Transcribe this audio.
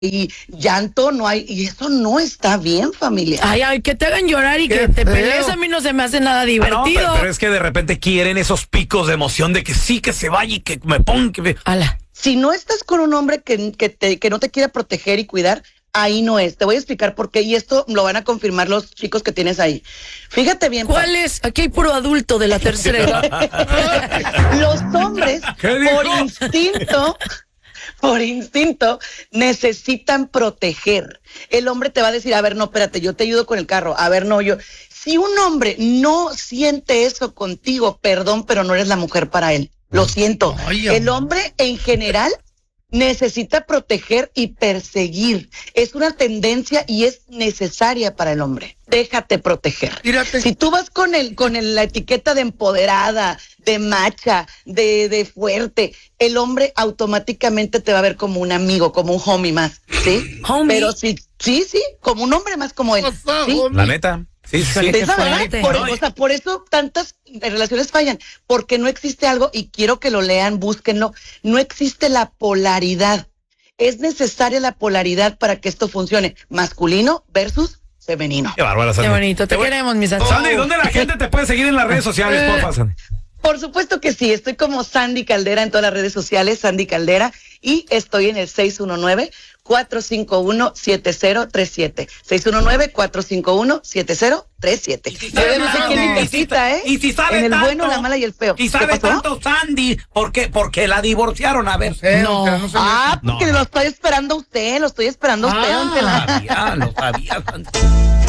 llanto, no hay, y eso no está bien, familia. Ay, que te hagan llorar y que te pelees, a mí no se me hace nada divertido. No, pero es que de repente quieren esos picos de emoción de que sí, que se vaya y que me ponga. Ala. Si no estás con un hombre que no te quiera proteger y cuidar, ahí no es. Te voy a explicar por qué, y esto lo van a confirmar los chicos que tienes ahí. Fíjate bien. ¿Cuál es? Aquí hay puro adulto de la tercera edad. Los hombres, por instinto, necesitan proteger. El hombre te va a decir, a ver, no, espérate, yo te ayudo con el carro. A ver, no, yo. Si un hombre no siente eso contigo, perdón, pero no eres la mujer para él. Lo siento. El hombre en general necesita proteger y perseguir. Es una tendencia y es necesaria para el hombre. Déjate proteger. Mírate. Si tú vas con la etiqueta de empoderada, de macha, de fuerte, el hombre automáticamente te va a ver como un amigo, como un homie más, ¿sí? Homie. Pero sí, como un hombre más como él. ¿Sí? La neta. Sí. Por eso tantas relaciones fallan, porque no existe algo, y quiero que lo lean, búsquenlo, no existe la polaridad. Es necesaria la polaridad para que esto funcione, masculino versus femenino. Qué bárbara, Sandy. Qué bonito, te queremos, mis amigos. Sandy, ¿dónde la gente te puede seguir en las redes sociales, porfa, Sandy? Por supuesto que sí, estoy como Sandy Caldera en todas las redes sociales, Sandy Caldera, y estoy en el 619-451-7037. 619-451-7037. No sé quién me visita, ¿eh? Y si sabe en el tanto, bueno, la mala y el feo. Y sabe tanto Sandy, ¿por qué? Porque la divorciaron, a ver. No. Porque lo estoy esperando a usted, don Tela. Lo sabía, Sandy.